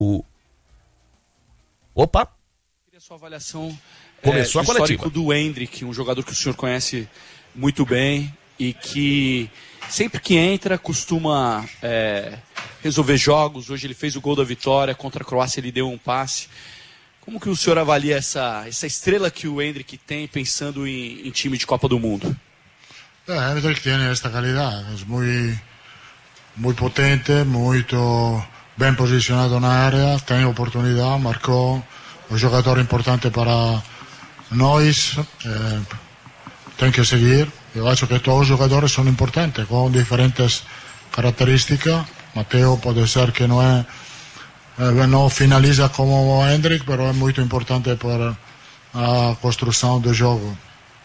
Opa! Queria sua avaliação Começou a do coletiva. histórico do Endrick, um jogador que o senhor conhece muito bem e que sempre que entra costuma resolver jogos. Hoje ele fez o gol da vitória, contra a Croácia ele deu um passe. Como que o senhor avalia essa estrela que o Endrick tem pensando em time de Copa do Mundo? Endrick tiene esta calidad, es muy potente, muito bem posicionado na área, tem oportunidade, marcou, um jogador importante para nós, tem que seguir. Eu acho que todos os jogadores são importantes, com diferentes características. Matteo pode ser que não finaliza como o Endrick, mas é muito importante para a construção do jogo.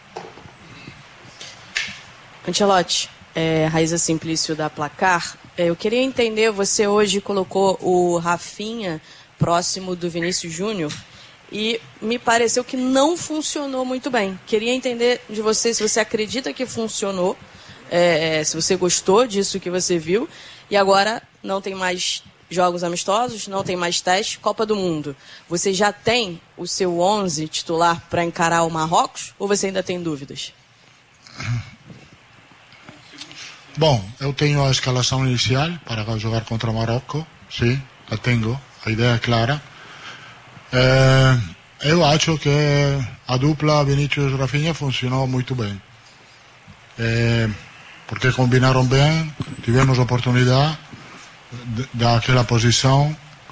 Ancelotti, Raíza Simplício da Placar. Eu queria entender, você hoje colocou o Rafinha próximo do Vinícius Júnior e me pareceu que não funcionou muito bem. Queria entender de você se você acredita que funcionou, se você gostou disso que você viu, e agora não tem mais jogos amistosos, não tem mais teste, Copa do Mundo. Você já tem o seu 11 titular para encarar o Marrocos ou você ainda tem dúvidas? Bom, eu tenho a escalação inicial para jogar contra o Marrocos, sim, a tenho, a ideia é clara. Eu acho que a dupla Vinícius-Rafinha funcionou muito bem, porque combinaram bem, tivemos oportunidade daquela posição.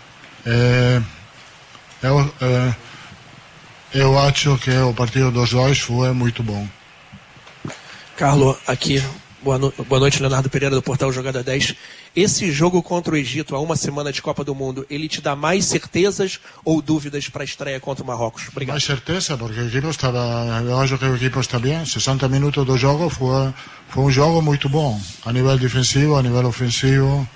Eu acho que o partido dos dois foi muito bom. Carlos, aqui. Boa noite, Leonardo Pereira, do Portal Jogada 10. Esse jogo contra o Egito, há uma semana de Copa do Mundo, ele te dá mais certezas ou dúvidas para a estreia contra o Marrocos? Obrigado. Mais certeza, porque o equipo eu acho que o equipo está bem. 60 minutos do jogo foi um jogo muito bom, a nível defensivo, a nível ofensivo.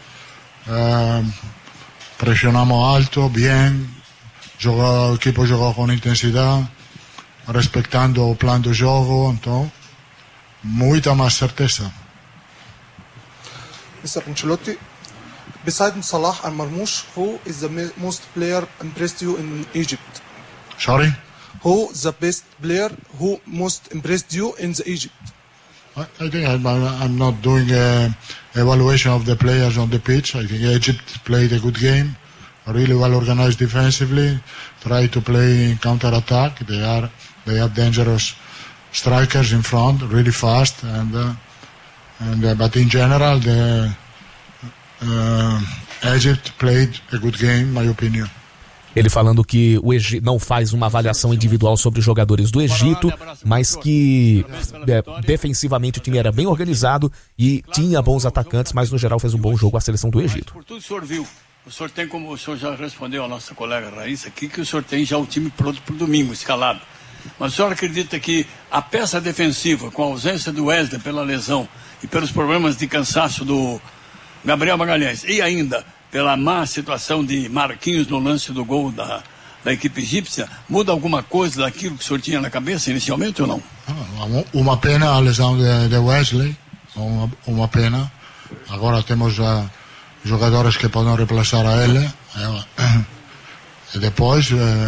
Pressionamos alto, bem. O equipo jogou com intensidade, respeitando o plano do jogo, então muita mais certeza. Mr. Ancelotti, besides Salah and Marmoush, who is the most player impressed you in Egypt? Sorry? Who the best player who most impressed you in the Egypt? I think I'm not doing an evaluation of the players on the pitch. I think Egypt played a good game, really well organized defensively, try to play counter-attack. They have dangerous strikers in front, really fast, but in general, Egypt played a good game, in my opinion. Ele falando que o Egito não faz uma avaliação individual sobre os jogadores do Egito, mas que defensivamente o time era bem organizado e tinha bons atacantes, mas no geral fez um bom jogo a seleção do Egito. Por tudo o senhor viu, o senhor tem, como o senhor já respondeu a nossa colega Raíssa aqui, que o senhor tem já o time pronto para o domingo, escalado. Mas o senhor acredita que a peça defensiva, com a ausência do Wesley pela lesão e pelos problemas de cansaço do Gabriel Magalhães, e ainda pela má situação de Marquinhos no lance do gol da equipe egípcia, muda alguma coisa daquilo que o senhor tinha na cabeça inicialmente ou não? Uma pena a lesão de Wesley, uma pena. Agora temos jogadores que podem reemplaçar a ele. E depois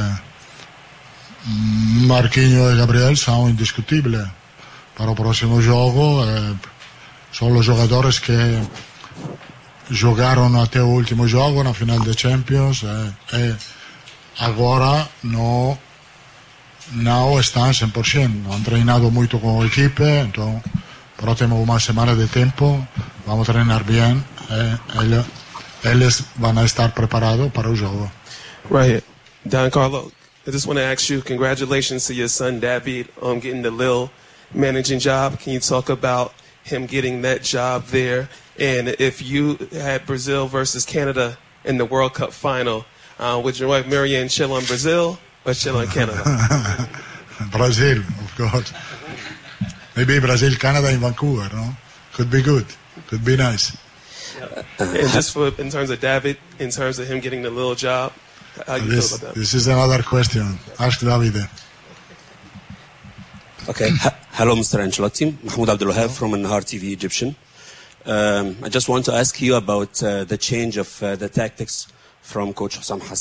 Marquinhos e Gabriel são indiscutíveis para o próximo jogo. São os jogadores que jogaram até o último jogo na final da Champions e agora não estão 100%. Não han treinado muito com a equipe, então pero temos uma semana de tempo, vamos treinar bem e eles vão estar preparados para o jogo. Right here. Don Carlo, I just want to ask you, congratulations to your son David on getting the Lille managing job. Can you talk about him getting that job there? And if you had Brazil versus Canada in the World Cup final, would your wife Marianne chill on Brazil or chill on Canada? Brazil, of course. Maybe Brazil, Canada in Vancouver, no? Could be good. Could be nice. And just in terms of David, in terms of him getting the Lille job, how do you feel about that? This is another question. Ask Davide. Okay. Hello, Mr. Ancelotti. Mahmoud Abdulwahab from Nahar TV Egyptian. I just want to ask you about the change of the tactics from Coach Hussam Hassan.